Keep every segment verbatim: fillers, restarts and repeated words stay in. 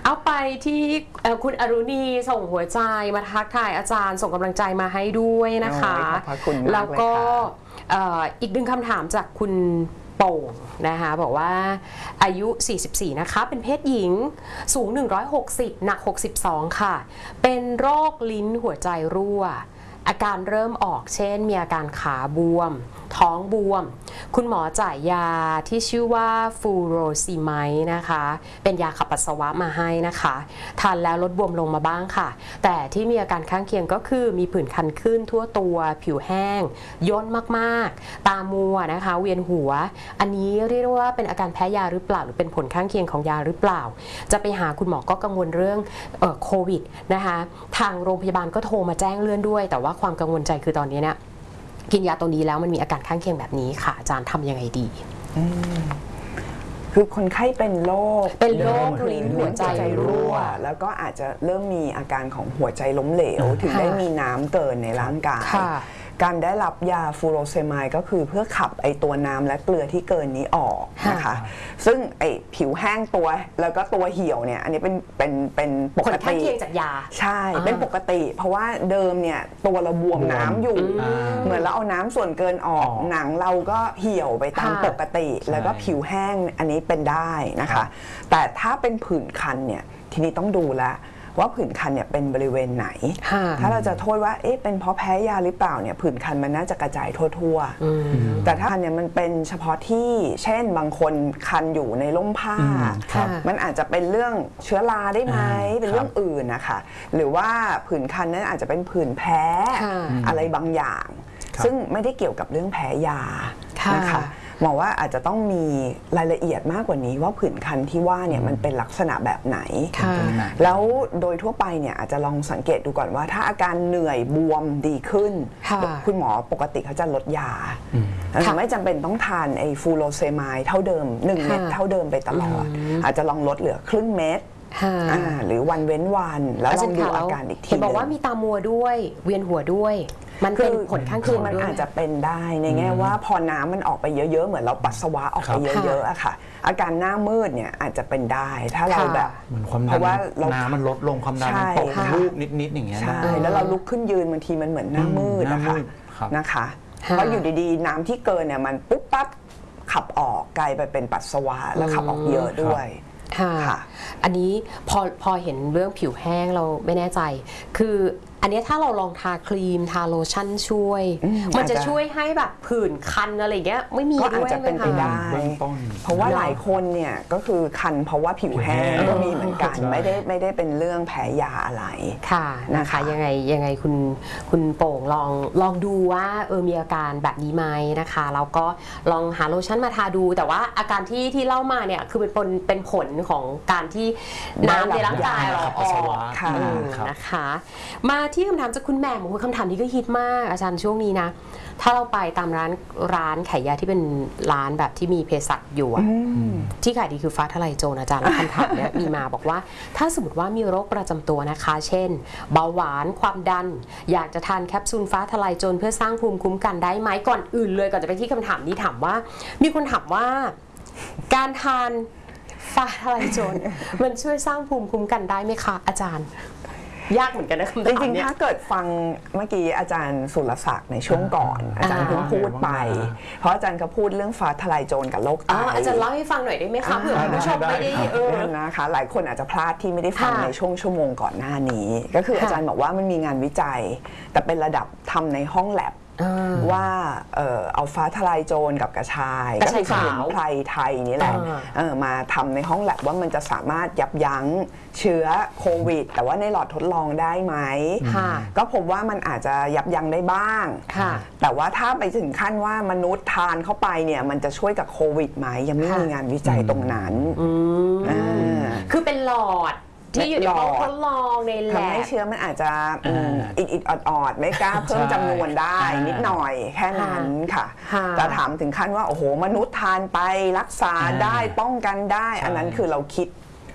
เอาไปที่คุณอรุณีส่งหัวใจมาทักทายอาจารย์ส่งกำลังใจมาให้ด้วยนะคะแล้วก็อีกหนึ่งคำถามจากคุณโป่งนะคะบอกว่าอายุสี่สิบสี่นะคะเป็นเพศหญิงสูงหนึ่งร้อยหกสิบหนักหกสิบสองค่ะเป็นโรคลิ้นหัวใจรั่วอาการเริ่มออกเช่นมีอาการขาบวมท้องบวมคุณหมอจ่ายยาที่ชื่อว่าฟูโรซีไมด์นะคะเป็นยาขับปัสสาวะมาให้นะคะทานแล้วลดบวมลงมาบ้างค่ะแต่ที่มีอาการข้างเคียงก็คือมีผื่นคันขึ้นทั่วตัวผิวแห้งย่นมากๆตามัวนะคะเวียนหัวอันนี้เรียกว่าเป็นอาการแพ้ยาหรือเปล่าหรือเป็นผลข้างเคียงของยาหรือเปล่าจะไปหาคุณหมอก็กังวลเรื่องเอ่อโควิดนะคะทางโรงพยาบาลก็โทรมาแจ้งเลื่อนด้วยแต่ว่าความกังวลใจคือตอนนี้เนี่ยกินยาตัวนี้แล้วมันมีอาการข้างเคียงแบบนี้ค่ะอาจารย์ทำยังไงดีคือคนไข้เป็นโรคเป็นโรคลิ้นหัวใจรั่วแล้วก็อาจจะเริ่มมีอาการของหัวใจล้มเหลวถึงได้มีน้ำเกินในร่างกายการได้รับยาฟูโรเซไมด์ก็คือเพื่อขับไอตัวน้ำและเกลือที่เกินนี้ออกนะคะซึ่งไอผิวแห้งตัวแล้วก็ตัวเหี่ยวเนี่ยอันนี้เป็นเป็นเป็นปกติผลข้างเคียงจากยาใช่เป็นปกติเพราะว่าเดิมเนี่ยตัวเราบวมน้ำอยู่เหมือนเราเอาน้ำส่วนเกินออกหนังเราก็เหี่ยวไปตามปกติแล้วก็ผิวแห้งอันนี้เป็นได้นะคะแต่ถ้าเป็นผื่นคันเนี่ยทีนี้ต้องดูละว่าผื่นคันเนี่ยเป็นบริเวณไหนถ้าเราจะโทษว่าเอ๊ะเป็นเพราะแพ้ยาหรือเปล่าเนี่ยผื่นคันมันน่าจะกระจายทั่วๆแต่ถ้าคันเนี่ยมันเป็นเฉพาะที่เช่นบางคนคันอยู่ในร่มผ้ามันอาจจะเป็นเรื่องเชื้อราได้ไหมเป็นเรื่องอื่นนะคะหรือว่าผื่นคันนั้นอาจจะเป็นผื่นแพ้อะไรบางอย่างซึ่งไม่ได้เกี่ยวกับเรื่องแพ้ยานะคะมองว่าอาจจะต้องมีรายละเอียดมากกว่านี้ว่าผื่นคันที่ว่าเนี่ยมันเป็นลักษณะแบบไหนแล้วโดยทั่วไปเนี่ยอาจจะลองสังเกตดูก่อนว่าถ้าอาการเหนื่อยบวมดีขึ้นคุณหมอปกติเขาจะลดยาไม่จำเป็นต้องทานไอ้ฟูโรเซไมด์เท่าเดิมหนึ่งเม็ดเท่าเดิมไปตลอดอาจจะลองลดเหลือครึ่งเม็ดหรือวันเว้นวันแล้วลองดูอาการอีกทีเห็นบอกว่ามีตามัวด้วยเวียนหัวด้วยมันเป็นผลข้างเคียงมันอาจจะเป็นได้ในแง่ว่าพอน้ำมันออกไปเยอะๆเหมือนเราปัสสาวะออกไปเยอะๆอะค่ะอาการหน้ามืดเนี่ยอาจจะเป็นได้ถ้าเราแบบเพราะว่าน้ำมันลดลงความดันมันตกลูกนิดๆอย่างเงี้ยใช่แล้วเราลุกขึ้นยืนบางทีมันเหมือนหน้ามืดนะคะนะคะเพราะอยู่ดีๆน้ำที่เกินเนี่ยมันปุ๊บปั๊บขับออกกลายไปเป็นปัสสาวะแล้วขับออกเยอะด้วยค่ะอันนี้พอพอเห็นเรื่องผิวแห้งเราไม่แน่ใจคืออันนี้ถ้าเราลองทาครีมทาโลชั่นช่วยมันจะช่วยให้แบบผื่นคันอะไรเงี้ยไม่มีด้วยก็อาจจะเป็นไปได้เพราะว่าหลายคนเนี่ยก็คือคันเพราะว่าผิวแห้งก็มีเหมือนกันไม่ได้ไม่ได้เป็นเรื่องแพ้ยาอะไรค่ะนะคะยังไงยังไงคุณคุณโป่งลองลองดูว่าเออมีอาการแบบนี้ไหมนะคะแล้วก็ลองหาโลชั่นมาทาดูแต่ว่าอาการที่ที่เล่ามาเนี่ยคือเป็นผลเป็นผลของการที่น้ำในร่างกายเราออกนะคะมาที่คำถามจากคุณแม่บอกว่าคำถามนี้ก็ฮิตมากอาจารย์ช่วงนี้นะถ้าเราไปตามร้านร้านขายยาที่เป็นร้านแบบที่มีเภสัชอยู่ที่ขายดีคือฟ้าทลายโจรอาจารย์แล้วคำถามเนี้ยมีมาบอกว่าถ้าสมมติว่ามีโรคประจำตัวนะคะเช่นเบาหวานความดันอยากจะทานแคปซูลฟ้าทลายโจรเพื่อสร้างภูมิคุ้มกันได้ไหมก่อนอื่นเลยก่อนจะไปที่คำถามนี้ถามว่ามีคนถามว่าการทานฟ้าทลายโจรมันช่วยสร้างภูมิคุ้มกันได้ไหมคะอาจารย์ยากเหมือนกันนะคำถามจริงๆถ้าเกิดฟังเมื่อกี้อาจารย์สุรศักดิ์ในช่วงก่อนอาจารย์เพิ่งพูดไปเพราะอาจารย์ก็พูดเรื่องฟ้าทลายโจรกับโรคไตอาจารย์เล่าให้ฟังหน่อยได้ไหมคะเผื่อผู้ชมไม่ได้เออนะคะหลายคนอาจจะพลาดที่ไม่ได้ฟังในช่วงชั่วโมงก่อนหน้านี้ก็คืออาจารย์บอกว่ามันมีงานวิจัยแต่เป็นระดับทำในห้องแลบว่าเอาฟ้าทลายโจรกับกระชายก็คือสมุนไพรไทยนี่แหละมาทำในห้องแลบว่ามันจะสามารถยับยั้งเชื้อโควิดแต่ว่าในหลอดทดลองได้ไหมก็พบว่ามันอาจจะยับยั้งได้บ้างแต่ว่าถ้าไปถึงขั้นว่ามนุษย์ทานเข้าไปเนี่ยมันจะช่วยกับโควิดไหมยังไม่มีงานวิจัยตรงนั้นคือเป็นหลอดที่อยู่ในห้องทดลองในแลบทำให้เชื้อมันอาจจะอิดอิดออดออดไม่กล้าเพิ่มจำนวนได้นิดหน่อยแค่นั้นค่ะแต่ถามถึงขั้นว่าโอ้โหมนุษย์ทานไปรักษาได้ป้องกันได้อันนั้นคือเราคิด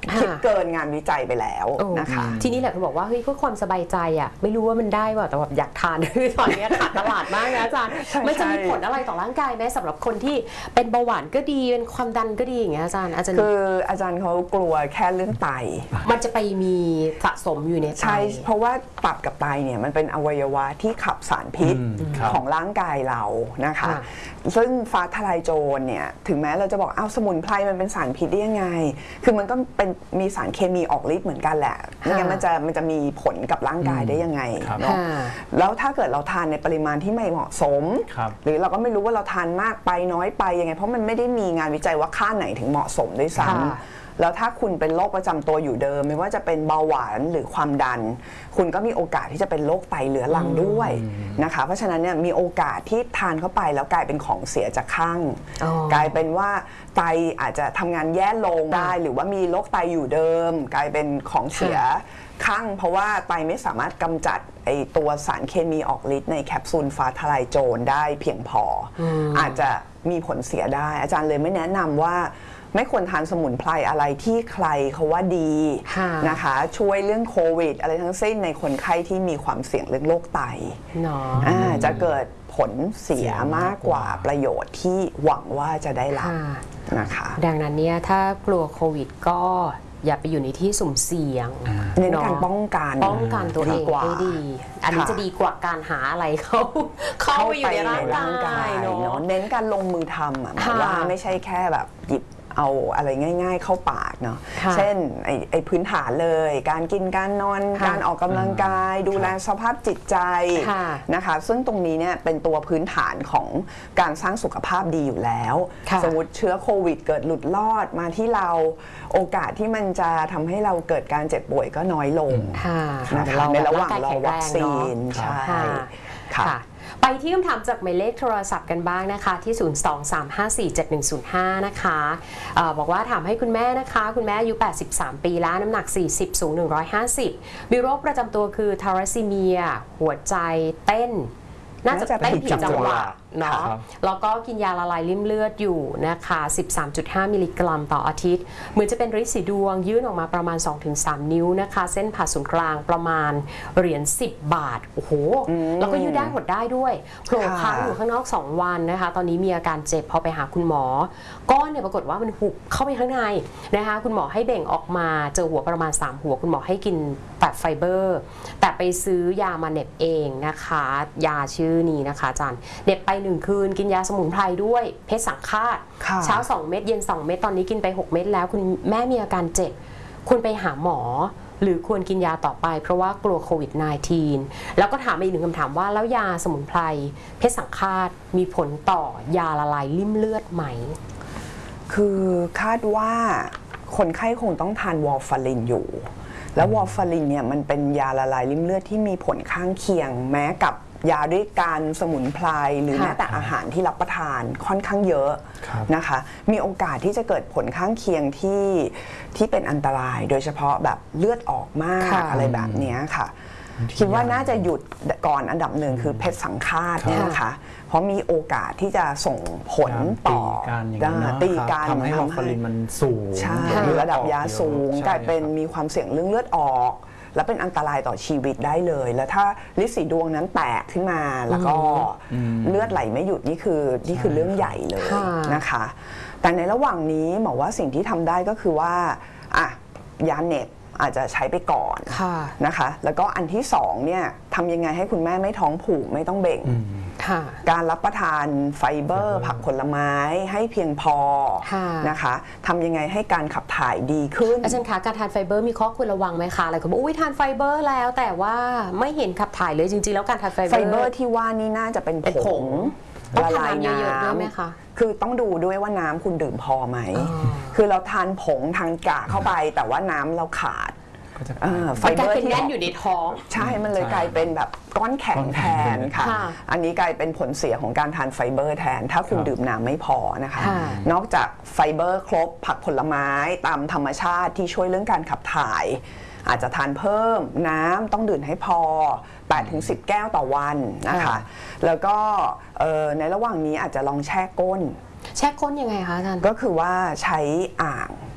คิดเกินงานวิจัยไปแล้วนะคะทีนี้แหละเขาบอกว่าเฮ้ยเพื่อความสบายใจอ่ะไม่รู้ว่ามันได้ป่ะแต่แบบอยากทานคือตอนนี้ขาดตลาดมากนะอาจารย์มันจะมีผลอะไรต่อร่างกายไหมสำหรับคนที่เป็นเบาหวานก็ดีเป็นความดันก็ดีอย่างเงี้ยอาจารย์อาจารย์คืออาจารย์เขากลัวแค่เรื่องไตมันจะไปมีสะสมอยู่ในไตใช่เพราะว่าตับกับไตเนี่ยมันเป็นอวัยวะที่ขับสารพิษของร่างกายเรานะคะซึ่งฟ้าทลายโจรเนี่ยถึงแม้เราจะบอกอ้าวสมุนไพรมันเป็นสารพิษได้ยังไงคือมันก็เป็นมีสารเคมีออกฤทธิ์เหมือนกันแหละไม่งั้นมันจะมันจะมีผลกับร่างกายได้ยังไงเนาะแล้วถ้าเกิดเราทานในปริมาณที่ไม่เหมาะสมหรือเราก็ไม่รู้ว่าเราทานมากไปน้อยไปยังไงเพราะมันไม่ได้มีงานวิจัยว่าค่าไหนถึงเหมาะสมด้วยซ้ำแล้วถ้าคุณเป็นโรคประจำตัวอยู่เดิมไม่ว่าจะเป็นเบาหวานหรือความดันคุณก็มีโอกาสที่จะเป็นโรคไตเรื้อรังด้วยนะคะเพราะฉะนั้นเนี่ยมีโอกาสที่ทานเข้าไปแล้วกลายเป็นของเสียจากข้างกลายเป็นว่าไตอาจจะทำงานแย่ลงได้หรือว่ามีโรคไตอยู่เดิมกลายเป็นของเสียข้างเพราะว่าไตไม่สามารถกำจัดไอตัวสารเคมีออกฤทธิ์ในแคปซูลฟ้าทลายโจรได้เพียงพออาจจะมีผลเสียได้อาจารย์เลยไม่แนะนำว่าไม่ควรทานสมุนไพรอะไรที่ใครเขาว่าดีนะคะช่วยเรื่องโควิดอะไรทั้งสิ้นในคนไข้ที่มีความเสี่ยงเรื่องโรคไตจะเกิดผลเสียมากกว่าประโยชน์ที่หวังว่าจะได้รับนะคะดังนั้นเนี่ยถ้ากลัวโควิดก็อย่าไปอยู่ในที่สุ่มเสี่ยงเน้นการป้องกันป้องกันตัวเองให้ดีอันนี้จะดีกว่าการหาอะไรเขาเข้าไปอยู่ในร่างกายเนาะเน้นการลงมือทำอ่ะว่าไม่ใช่แค่แบบหยิบเอาอะไรง่ายๆเข้าปากเนาะเช่นไอ้ไอ้พื้นฐานเลยการกินการนอนการออกกำลังกายดูแลสภาพจิตใจนะคะซึ่งตรงนี้เนี่ยเป็นตัวพื้นฐานของการสร้างสุขภาพดีอยู่แล้วสมมติเชื้อโควิดเกิดหลุดลอดมาที่เราโอกาสที่มันจะทำให้เราเกิดการเจ็บป่วยก็น้อยลงนะคะในระหว่างรอวัคซีนใช่ค่ะไปที่คำถามจากหมายเลขโทรศัพท์กันบ้างนะคะที่ ศูนย์ สอง สาม ห้า สี่ เจ็ด หนึ่ง ศูนย์ ห้า นะคะออบอกว่าถามให้คุณแม่นะคะคุณแม่อายุแปดสิบสามปีแล้วน้ำหนักสี่สิบสูงหนึ่งร้อยห้าสิบมีโรคประจำตัวคือทาราซีเมียหัวใจเต้นน่าจะเต้นผิดจังหวะเนาะแล้วก็กินยาละลายริ่มเลือดอยู่นะคะ สิบสามจุดห้า มิลลิกรัมต่ออาทิตย์เหมือนจะเป็นฤทธิ์สีดวงยื่นออกมาประมาณ สองถึงสาม นิ้วนะคะเส้นผ่าศูนย์กลางประมาณเหรียญสิบบาทโอ้โหแล้วก็ยืดได้หดได้ด้วยโผล่ค้างอยู่ข้างนอกสองวันนะคะตอนนี้มีอาการเจ็บพอไปหาคุณหมอก้อนเนี่ยปรากฏว่ามันหุบเข้าไปข้างในนะคะคุณหมอให้เบ่งออกมาเจอหัวประมาณสามหัวคุณหมอให้กินแฟตไฟเบอร์แต่ไปซื้อยามาเน็บเองนะคะยาชื่อนี้นะคะอาจารย์เน็บไปหนึ่งคืนกินยาสมุนไพรด้วยเพชรสังฆาตเช้าสองเม็ดเย็นสองเม็ดตอนนี้กินไปหกเม็ดแล้วคุณแม่มีอาการเจ็บควรไปหาหมอหรือควรกินยาต่อไปเพราะว่ากลัวโควิด สิบเก้า แล้วก็ถามอีกหนึ่งคำถามว่าแล้วยาสมุนไพรเพชรสังฆาตมีผลต่อยาละลายริ่มเลือดไหมคือคาดว่าคนไข้คงต้องทานวอร์ฟารินอยู่แล้ววอร์ฟารินเนี่ยมันเป็นยาละลายริ่มเลือดที่มีผลข้างเคียงแม้กับยาด้วยการสมุนไพรหรือแม้แต่อาหารที่รับประทานค่อนข้างเยอะนะคะมีโอกาสที่จะเกิดผลข้างเคียงที่ที่เป็นอันตรายโดยเฉพาะแบบเลือดออกมากอะไรแบบนี้ค่ะคิดว่าน่าจะหยุดก่อนอันดับหนึ่งคือเพชรสังฆาตเนี่ยนะคะเพราะมีโอกาสที่จะส่งผลต่อตีการทำให้วอร์ฟารินมันสูงใช่ระดับยาสูงกลายเป็นมีความเสี่ยงเรื่องเลือดออกและเป็นอันตรายต่อชีวิตได้เลยแล้วถ้าฤทธิ์สีดวงนั้นแตกขึ้นมาแล้วก็เลือดไหลไม่หยุดนี่คือนี่คือเรื่องใหญ่เลยนะคะแต่ในระหว่างนี้หมอว่าสิ่งที่ทำได้ก็คือว่าอ่ะยาเน็บอาจจะใช้ไปก่อนนะคะแล้วก็อันที่สองเนี่ยทำยังไงให้คุณแม่ไม่ท้องผูกไม่ต้องเบ่งการรับประทานไฟเบอร์ผักผลไม้ให้เพียงพอนะคะทำยังไงให้การขับถ่ายดีขึ้นอาจารย์คะการทานไฟเบอร์มีข้อควรระวังไหมคะอะไรก็บอกอุ้ยทานไฟเบอร์แล้วแต่ว่าไม่เห็นขับถ่ายเลยจริงๆแล้วการทานไฟเบอร์ไฟเบอร์ที่ว่านี่น่าจะเป็นผงละลายน้ำด้วยไหมคะคือต้องดูด้วยว่าน้ำคุณดื่มพอไหมคือเราทานผงทานกากเข้าไปแต่ว่าน้ำเราขาดไฟเบอร์ที่แน่นอยู่ในท้องใช่มันเลยกลายเป็นแบบก้อนแข็งแทนค่ะอันนี้กลายเป็นผลเสียของการทานไฟเบอร์แทนถ้าคุณดื่มน้ำไม่พอนะคะนอกจากไฟเบอร์ครบผักผลไม้ตามธรรมชาติที่ช่วยเรื่องการขับถ่ายอาจจะทานเพิ่มน้ำต้องดื่มให้พอ แปดถึงสิบ แก้วต่อวันนะคะแล้วก็ในระหว่างนี้อาจจะลองแช่ก้นแช่ก้นยังไงคะอาจารย์ก็คือว่าใช้อ่าง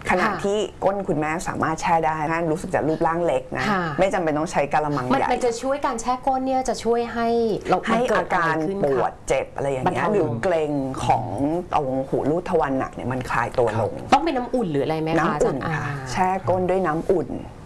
ขณะที่ก้นคุณแม่สามารถแช่ได้นะรู้สึกจะรูปร่างเล็กนะไม่จำเป็นต้องใช้กะละมังใหญ่มันจะช่วยการแช่ก้นเนี่ยจะช่วยให้เราให้อาการปวดเจ็บอะไรอย่างเงี้ยหรือเกร็งของตรงหูรูดทวารหนักเนี่ยมันคลายตัวลงต้องเป็นน้ำอุ่นหรืออะไรไหมคะน้ำอุ่นค่ะแช่ก้นด้วยน้ำอุ่น